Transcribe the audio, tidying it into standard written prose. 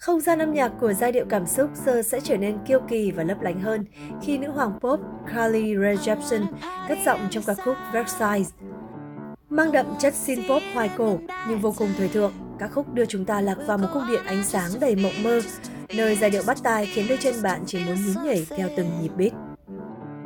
Không gian âm nhạc của giai điệu cảm xúc giờ sẽ trở nên kiêu kỳ và lấp lánh hơn khi nữ hoàng pop Carly Rae Jepsen cất giọng trong ca khúc Versailles. Mang đậm chất synth pop hoài cổ nhưng vô cùng thời thượng, ca khúc đưa chúng ta lạc vào một cung điện ánh sáng đầy mộng mơ, nơi giai điệu bắt tai khiến đôi chân bạn chỉ muốn nhún nhảy theo từng nhịp beat.